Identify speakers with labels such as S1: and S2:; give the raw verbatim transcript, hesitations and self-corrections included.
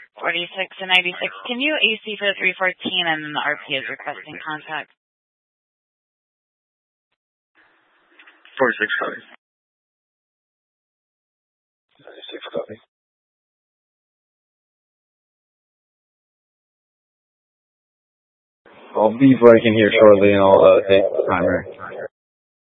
S1: forty-six and ninety-six. Can you A C for the three fourteen and then the R P is requesting contact?
S2: forty-six copy.
S3: ninety-six copy. I'll be breaking here shortly and I'll uh, take primary.